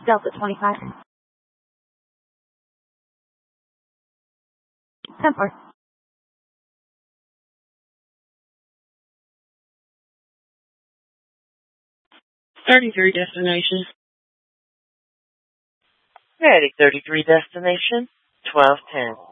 Delta 25. 10-4. 33 destination. Ready, 33 destination, 1210.